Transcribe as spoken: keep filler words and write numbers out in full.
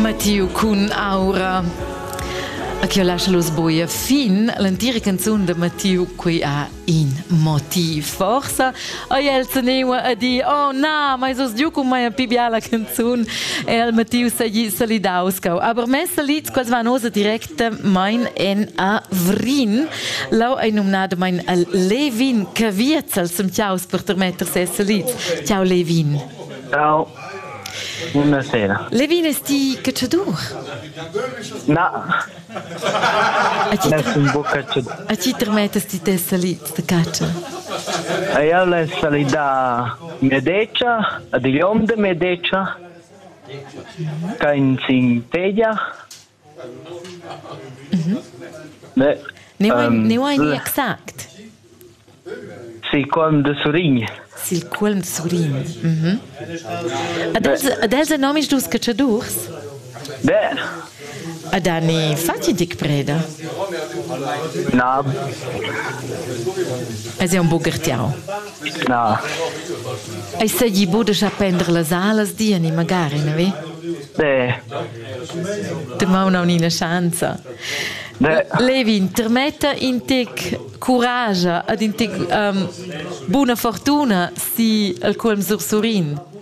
Matteo con Aura. A che lascia lo sboia fin l'antica canzone di Matteo qui ha in motiv. Forza, a el se neva a di, oh no, ma sos giù con mai a pibia la canzone e al Matteo sa gli salidauscau. Aber me salits quals van osa direct mein en a Vrin. Lau ein umnada mein al Levin Caviezel zum Ciaus per permetter se salits. Ciao Levin. Ciao. Buonasera. Levin esti cacciadur? No. A ci Nessun un buon cacciatore. A ci permettes di te salits de caccia? E io le salì da Medeccia, a di Lionde Medeccia, che in Sintedia. Ne hai ni exact? Sì, con de Surigny. Sil qualm Surin. Mhm. Adels nomis dus cacciadurs? Beh, Ad anni fatti dic preda. no, Es è un bugertiau. no. E se gli bude già prendere le alas dieni magari, ne vi? Beh, Te ma una un'ina chance. beh, Levin, termetta in tic courage ad in tic um, buona fortuna si al qualm sur Surin.